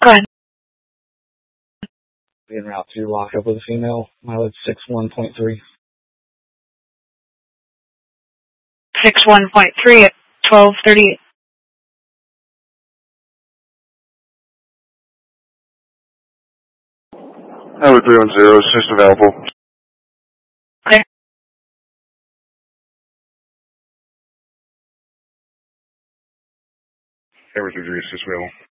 Go ahead. En route to lock up with a female, mileage 61.3. 61.3 at 12:38. Highway 310, assist available. Clear. Highway 33, assist available.